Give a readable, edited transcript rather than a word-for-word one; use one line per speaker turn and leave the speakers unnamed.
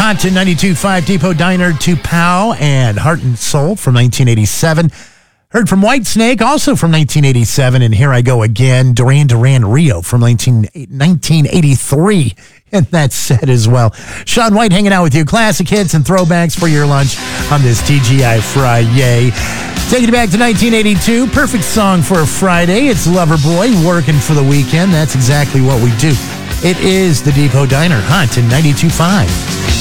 Hot to 92.5 Depot Diner, to Pow and Heart and Soul from 1987. Heard from Whitesnake, also from 1987. And Here I Go Again, Duran Duran Rio from 1983. And that set as well. Sean White hanging out with you. Classic hits and throwbacks for your lunch on this TGI Friday. Taking it back to 1982. Perfect song for a Friday. It's Loverboy, Working for the Weekend. That's exactly what we do. It is the Depot Diner, Hot to 92.5.